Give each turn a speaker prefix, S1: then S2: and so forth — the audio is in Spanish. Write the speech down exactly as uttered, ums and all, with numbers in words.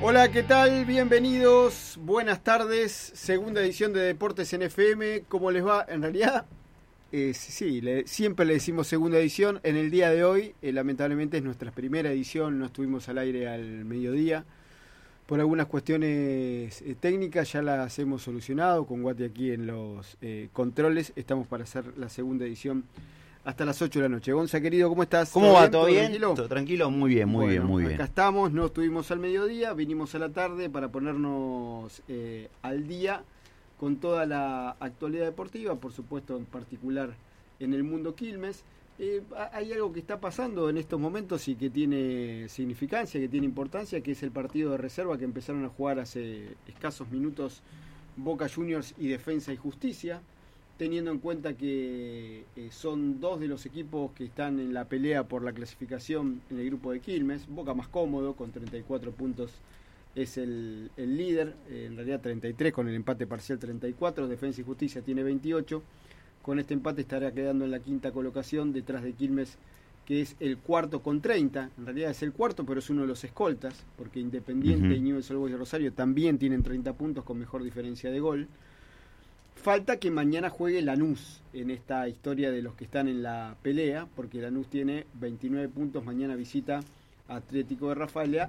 S1: Hola, ¿qué tal? Bienvenidos, buenas tardes, segunda edición de Deportes en F M. ¿Cómo les va? En realidad, eh, sí, le, siempre le decimos segunda edición. En el día de hoy, eh, lamentablemente es nuestra primera edición, no estuvimos al aire al mediodía. Por algunas cuestiones eh, técnicas ya las hemos solucionado, con Guati aquí en los eh, controles. Estamos para hacer la segunda edición hasta las ocho de la noche. Gonza, querido, ¿cómo estás?
S2: ¿Cómo va? ¿Todo bien?
S1: Tranquilo?
S2: ¿Todo tranquilo? Muy bien, muy
S1: Bueno,
S2: bien, muy bien.
S1: Acá estamos, no estuvimos al mediodía, vinimos a la tarde para ponernos eh, al día con toda la actualidad deportiva, por supuesto en particular en el mundo Quilmes. Eh, hay algo que está pasando en estos momentos y que tiene significancia, que tiene importancia, que es el partido de reserva que empezaron a jugar hace escasos minutos Boca Juniors y Defensa y Justicia, teniendo en cuenta que eh, son dos de los equipos que están en la pelea por la clasificación en el grupo de Quilmes. Boca más cómodo, con treinta y cuatro puntos es el, el líder, eh, en realidad treinta y tres con el empate parcial treinta y cuatro, Defensa y Justicia tiene veintiocho, con este empate estará quedando en la quinta colocación detrás de Quilmes, que es el cuarto con treinta, en realidad es el cuarto pero es uno de los escoltas, porque Independiente uh-huh. y Newell's Old Boys de Rosario también tienen treinta puntos con mejor diferencia de gol. Falta que mañana juegue Lanús en esta historia de los que están en la pelea, porque Lanús tiene veintinueve puntos, mañana visita a Atlético de Rafaela